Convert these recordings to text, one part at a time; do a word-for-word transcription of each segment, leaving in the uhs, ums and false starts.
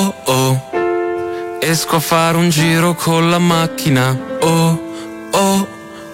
oh oh, esco a fare un giro con la macchina, oh oh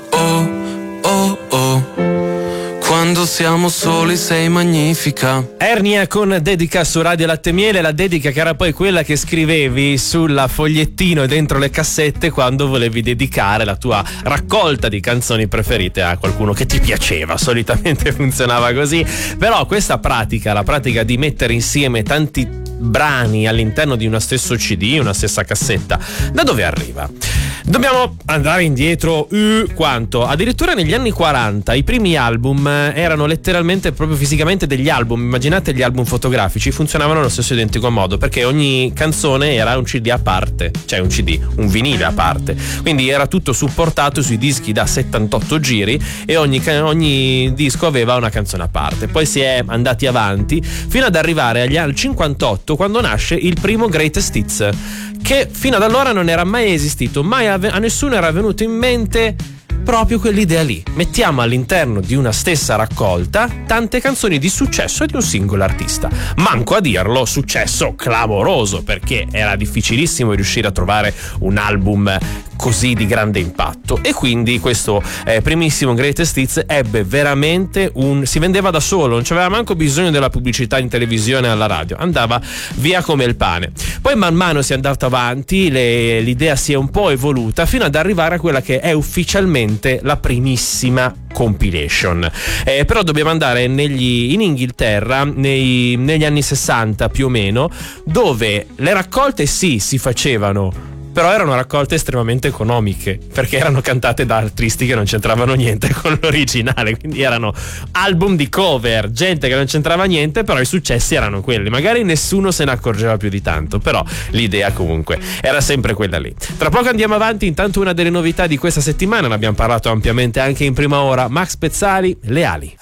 oh oh oh, quando siamo soli sei magnifica. Ernia con dedica su Radio Latte Miele, la dedica che era poi quella che scrivevi sulla fogliettino dentro le cassette quando volevi dedicare la tua raccolta di canzoni preferite a qualcuno che ti piaceva. Solitamente funzionava così, però questa pratica, la pratica di mettere insieme tanti brani all'interno di uno stesso C D, una stessa cassetta, da dove arriva? Dobbiamo andare indietro uh, quanto? Addirittura negli anni quaranta i primi album erano letteralmente, proprio fisicamente, degli album. Immaginate gli album fotografici, funzionavano allo stesso identico modo, perché ogni canzone era un C D a parte, cioè un C D, un vinile a parte, quindi era tutto supportato sui dischi da settantotto giri e ogni, ogni disco aveva una canzone a parte. Poi si è andati avanti fino ad arrivare agli anni cinquantotto, quando nasce il primo Greatest Hits, che fino ad allora non era mai esistito, mai a, a nessuno era venuto in mente proprio quell'idea lì. Mettiamo all'interno di una stessa raccolta tante canzoni di successo di un singolo artista. Manco a dirlo, successo clamoroso, perché era difficilissimo riuscire a trovare un album così di grande impatto, e quindi questo eh, primissimo Greatest Hits ebbe veramente un... si vendeva da solo, non c'aveva manco bisogno della pubblicità in televisione e alla radio, andava via come il pane. Poi man mano si è andato avanti, le, l'idea si è un po' evoluta fino ad arrivare a quella che è ufficialmente la primissima compilation. Eh, però dobbiamo andare negli, in Inghilterra nei, negli anni sessanta più o meno, dove le raccolte sì si facevano, però erano raccolte estremamente economiche, perché erano cantate da artisti che non c'entravano niente con l'originale, quindi erano album di cover, gente che non c'entrava niente, però i successi erano quelli. Magari nessuno se ne accorgeva più di tanto, però l'idea comunque era sempre quella lì. Tra poco andiamo avanti, intanto una delle novità di questa settimana, ne abbiamo parlato ampiamente anche in prima ora, Max Pezzali, Le ali.